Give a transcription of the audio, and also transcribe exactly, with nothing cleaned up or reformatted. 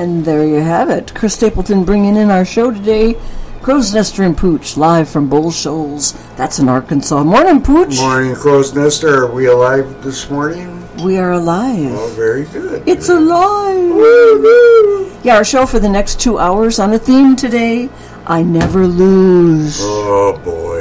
And there you have it. Chris Stapleton bringing in our show today. Crow's Nester and Pooch, live from Bull Shoals. That's in Arkansas. Morning, Pooch. Morning, Crow's Nester. Are we alive this morning? We are alive. Oh, very good. It's alive. Woo-hoo. Yeah, our show for the next two hours on a theme today. I never lose. Oh, boy.